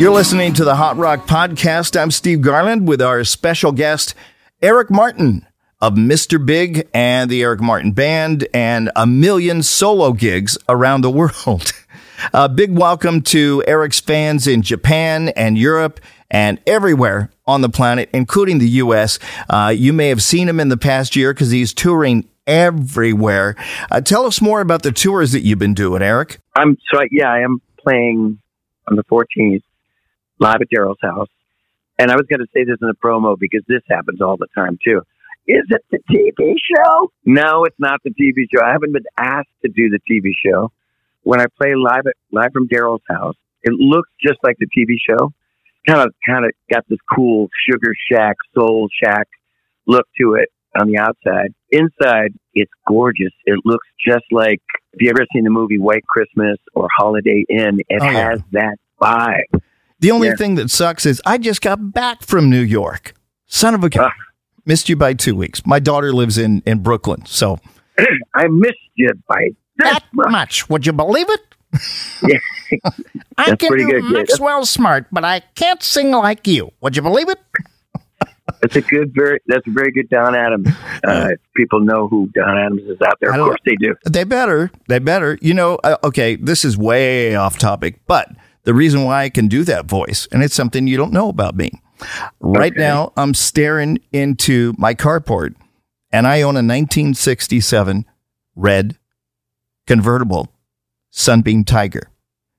You're listening to the Hot Rock Podcast. I'm Steve Garland with our special guest, Eric Martin of Mr. Big and the Eric Martin Band and a million solo gigs around the world. A big welcome to Eric's fans in Japan and Europe and everywhere on the planet, including the U.S. You may have seen him in the past year because he's touring everywhere. Tell us more about the tours that you've been doing, Eric. I am playing on the 14th. Live at Daryl's house. And I was going to say this in the promo because this happens all the time too. Is it the TV show? No, it's not the TV show. I haven't been asked to do the TV show. When I play live from Daryl's house, it looks just like the TV show. Kind of got this cool Sugar Shack, Soul Shack look to it on the outside. Inside, it's gorgeous. It looks just like, if you ever seen the movie White Christmas or Holiday Inn, it has that vibe. The only thing that sucks is I just got back from New York. Son of a gun. Missed you by 2 weeks. My daughter lives in Brooklyn, so. I missed you by that much. Would you believe it? Yeah. I can do Maxwell Smart, but I can't sing like you. Would you believe it? That's a very good Don Adams. People know who Don Adams is out there. Of course they do. They better. You know, okay, this is way off topic, but the reason why I can do that voice, and it's something you don't know about me. Right now, I'm staring into my carport, and I own a 1967 red convertible Sunbeam Tiger.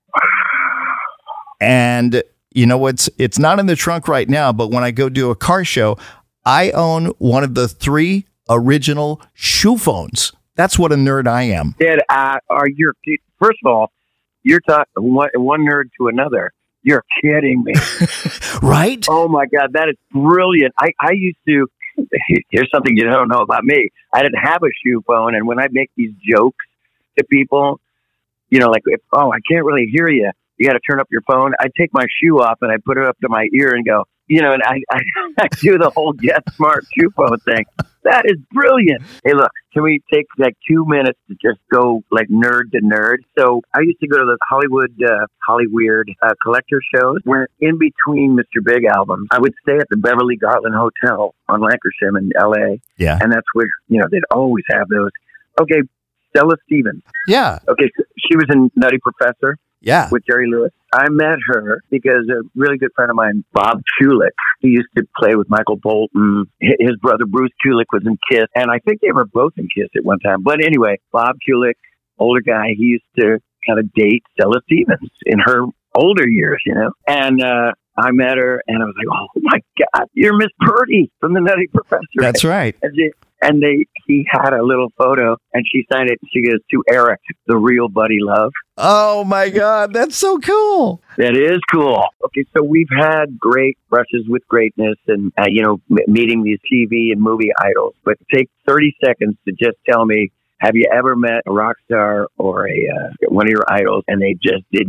And you know, it's not in the trunk right now, but when I go do a car show, I own one of the 3 original shoe phones. That's what a nerd I am. First of all, you're talking one nerd to another. You're kidding me. Right? Oh, my God. That is brilliant. I used to, here's something you don't know about me. I didn't have a shoe phone. And when I make these jokes to people, you know, like, I can't really hear you. You got to turn up your phone. I take my shoe off and I put it up to my ear and go, you know, and I do the whole Get Smart shoe phone thing. That is brilliant. Hey, look, can we take like 2 minutes to just go like nerd to nerd? So I used to go to the Hollyweird collector shows where in between Mr. Big albums, I would stay at the Beverly Garland Hotel on Lancashire in L.A. Yeah. And that's where, you know, they'd always have those. Okay, Stella Stevens. Yeah. Okay, so she was in Nutty Professor. Yeah. With Jerry Lewis. I met her because a really good friend of mine, Bob Kulick, he used to play with Michael Bolton. His brother, Bruce Kulick, was in KISS. And I think they were both in KISS at one time. But anyway, Bob Kulick, older guy, he used to kind of date Stella Stevens in her older years, you know. And I met her and I was like, oh my God, you're Miss Purdy from the Nutty Professor. That's right. And he had a little photo and she signed it. She goes, to Eric, the real Buddy Love. Oh my God. That's so cool. That is cool. Okay. So we've had great brushes with greatness and, meeting these TV and movie idols, but take 30 seconds to just tell me, have you ever met a rock star or one of your idols and they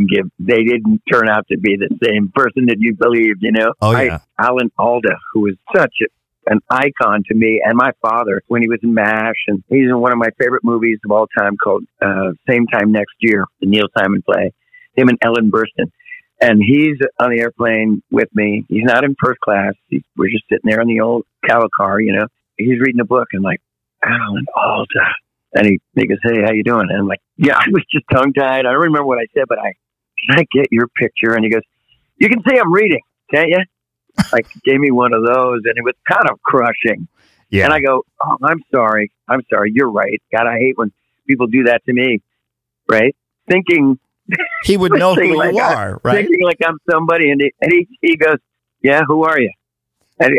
didn't turn out to be the same person that you believed, you know? Oh, yeah. Alan Alda, who was such an icon to me and my father when he was in MASH, and he's in one of my favorite movies of all time called Same Time Next Year, the Neil Simon play, him and Ellen Burstyn. And he's on the airplane with me. He's not in first class. We're just sitting there in the old cattle car, you know. He's reading a book and I'm like, Alan Alda. And he goes, hey, how you doing? And I'm like, yeah, I was just tongue-tied. I don't remember what I said, but can I get your picture? And he goes, you can say I'm reading, can't you? Like, gave me one of those, and it was kind of crushing. Yeah. And I go, oh, I'm sorry. You're right. God, I hate when people do that to me, right? Thinking he would know who you are, right? Thinking like I'm somebody, and he goes, yeah, who are you? And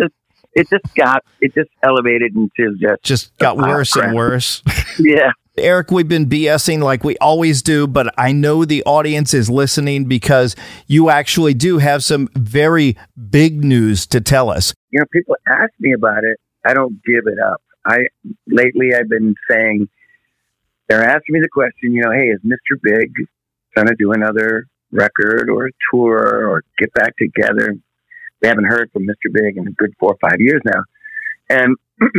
it just elevated into just got worse and worse. Yeah. Eric, we've been BSing like we always do, but I know the audience is listening because you actually do have some very big news to tell us. You know, people ask me about it. I don't give it up. Lately I've been saying, they're asking me the question, you know, hey, is Mr. Big going to do another record or a tour or get back together? We haven't heard from Mr. Big in a good 4 or 5 years now. And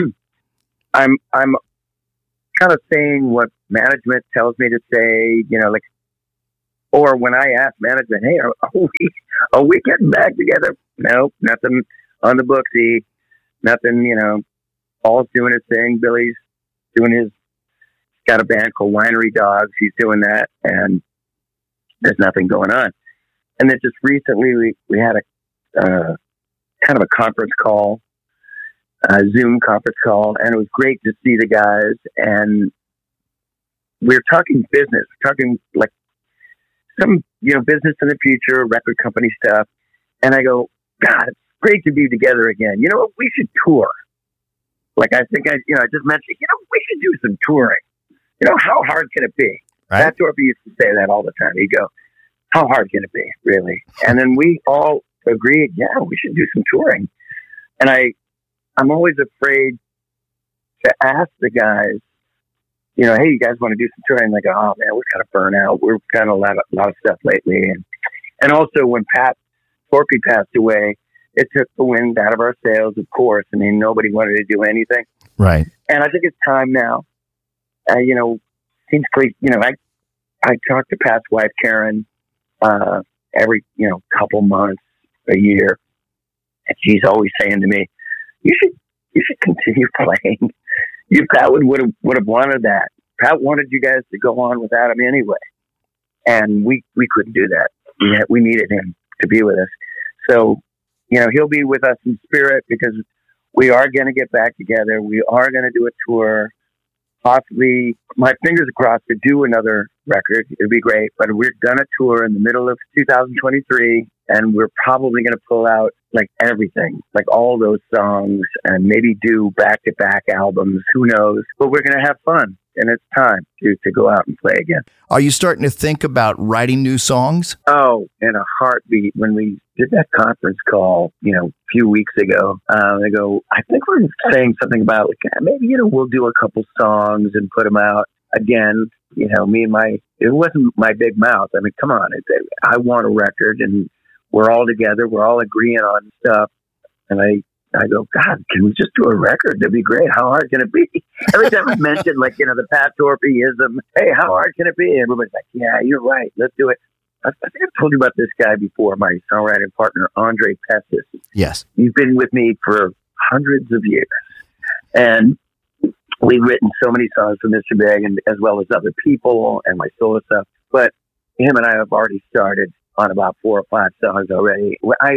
I'm kind of saying what management tells me to say, you know, like Or when I ask management, hey, are we getting back together? Nope, nothing on the booksy, nothing, Paul's doing his thing. Billy's doing got a band called Winery Dogs. He's doing that, and there's nothing going on. And then just recently we had a kind of a conference call, a Zoom conference call, and it was great to see the guys. And we're talking business, talking like some, business in the future, record company stuff. And I go, God, it's great to be together again. You know what? We should tour. Like, I think I just mentioned, we should do some touring. How hard can it be? Right. Pat Thorpe used to say that all the time. He'd go, how hard can it be, really? And then we all agreed, yeah, we should do some touring. And I'm always afraid to ask the guys, hey, you guys want to do some touring? And they go, oh, man, we're kind of burnt out. We've done a lot of stuff lately. And also when Pat Thorpe passed away, it took the wind out of our sails, of course. I mean, nobody wanted to do anything. Right. And I think it's time now. Seems crazy. I talk to Pat's wife, Karen, every, couple months, a year. And she's always saying to me, you should continue playing. Pat would have wanted that. Pat wanted you guys to go on without him anyway. And we couldn't do that. We needed him to be with us. So, he'll be with us in spirit because we are going to get back together. We are going to do a tour. Possibly, my fingers crossed, to do another record. It'd be great. But we're going to tour in the middle of 2023, and we're probably going to pull out like everything, like all those songs, and maybe do back-to-back albums. Who knows? But we're going to have fun, and it's time to go out and play again. Are you starting to think about writing new songs? Oh, in a heartbeat. When we did that conference call, a few weeks ago, they go, I think we're saying something about, like, maybe, we'll do a couple songs and put them out. Again, it wasn't my big mouth. I mean, come on. I want a record, and we're all together. We're all agreeing on stuff. And I go, God, can we just do a record? That'd be great. How hard can it be? Every time I mention, the Pat Thorpe-ism, hey, how hard can it be? Everybody's like, yeah, you're right. Let's do it. I think I've told you about this guy before, my songwriting partner, Andre Pessis. Yes. He's been with me for hundreds of years. And we've written so many songs for Mr. Big, and as well as other people and my solo stuff. But him and I have already started on about 4 or 5 songs already.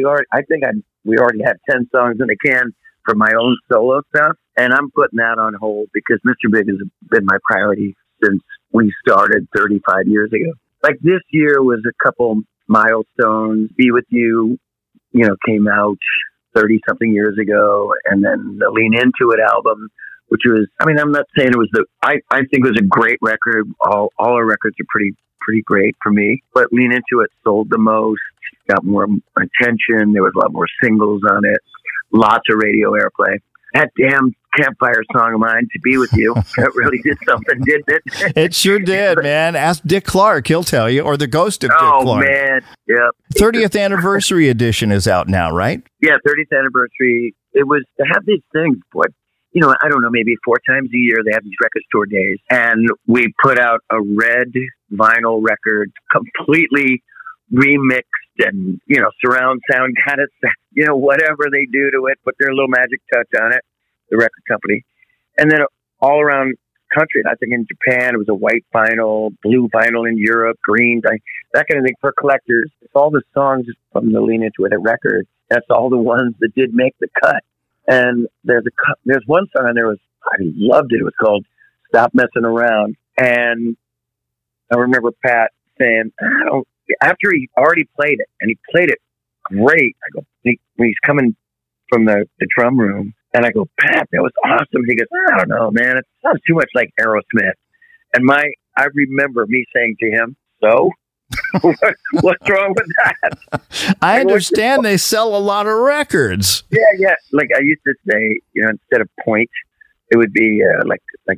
We already have 10 songs in the can for my own solo stuff. And I'm putting that on hold because Mr. Big has been my priority since we started 35 years ago. Like this year was a couple milestones. Be With You, came out 30 something years ago. And then the Lean Into It album, which was, I'm not saying it was I think it was a great record. All our records are pretty great for me, but Lean Into It sold the most, got more attention. There was a lot more singles on it, lots of radio airplay. That damn campfire song of mine, To Be With You, that really did something, didn't it? It sure did, man. Ask Dick Clark, he'll tell you, or the ghost of Dick Clark. Oh, man, yeah. 30th anniversary edition is out now, right? Yeah, 30th anniversary. It was to have these things, boy. I don't know, maybe 4 times a year they have these record store days, and we put out a red vinyl record, completely remixed and, surround sound kind of, whatever they do to it, put their little magic touch on it, the record company. And then all around country, I think in Japan, it was a white vinyl, blue vinyl in Europe, green, that kind of thing for collectors. It's all the songs from the Lean Into It record. That's all the ones that did make the cut. And there's one song on there I loved it. It was called Stop Messing Around. And I remember Pat saying, after he already played it, and he played it great. I go, when he's coming from the drum room, and I go, Pat, that was awesome. He goes, I don't know, man. It sounds too much like Aerosmith. And I remember me saying to him, so? What's wrong with that? I understand they sell a lot of records. Yeah. Like I used to say, instead of point, it would be like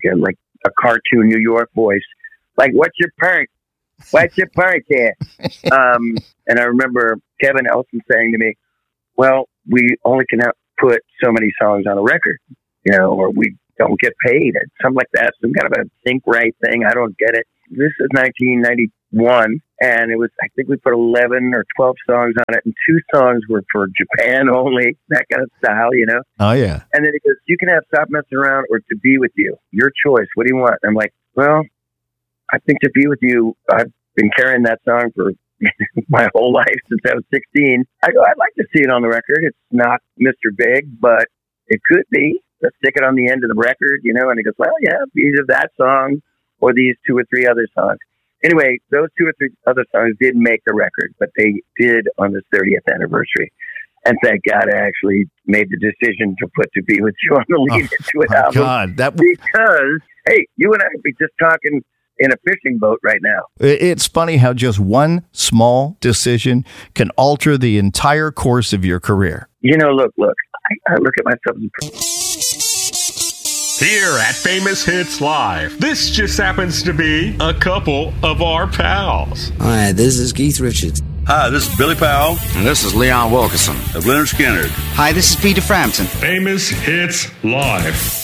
a cartoon New York voice. Like, what's your point? What's your point here? And I remember Kevin Elson saying to me, well, we only can put so many songs on a record, or we don't get paid. Something like that. Some kind of a think right thing. I don't get it. This is 1991. And it was, I think we put 11 or 12 songs on it, and 2 songs were for Japan only, that kind of style, you know? Oh, yeah. And then he goes, you can have Stop Messing Around or To Be With You. Your choice. What do you want? And I'm like, well, I think To Be With You, I've been carrying that song for my whole life since I was 16. I go, I'd like to see it on the record. It's not Mr. Big, but it could be. Let's stick it on the end of the record, you know? And he goes, well, yeah, either that song or these 2 or 3 other songs. Anyway, those 2 or 3 other songs didn't make the record, but they did on this 30th anniversary. And thank God I actually made the decision to put To Be With You on the lead into an album. God, because, hey, you and I would be just talking in a fishing boat right now. It's funny how just one small decision can alter the entire course of your career. You know, look, I look at myself as here at Famous Hits Live, this just happens to be a couple of our pals. Hi, this is Keith Richards. Hi, this is Billy Powell. And this is Leon Wilkeson. Of Leonard Skinner. Hi, this is Peter Frampton. Famous Hits Live.